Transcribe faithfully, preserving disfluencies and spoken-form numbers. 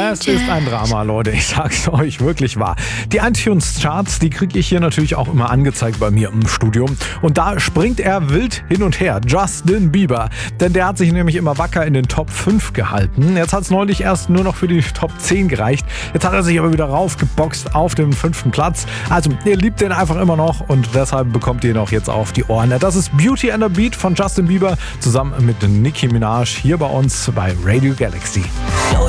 Es ist ein Drama, Leute, ich sag's euch, wirklich wahr. Die iTunes-Charts, die kriege ich hier natürlich auch immer angezeigt bei mir im Studio. Und da springt er wild hin und her, Justin Bieber. Denn der hat sich nämlich immer wacker in den Top fünf gehalten. Jetzt hat es neulich erst nur noch für die Top zehn gereicht. Jetzt hat er sich aber wieder raufgeboxt auf den fünften Platz. Also, ihr liebt den einfach immer noch und deshalb bekommt ihr ihn auch jetzt auf die Ohren. Das ist Beauty and the Beat von Justin Bieber zusammen mit Nicki Minaj hier bei uns bei Radio Galaxy.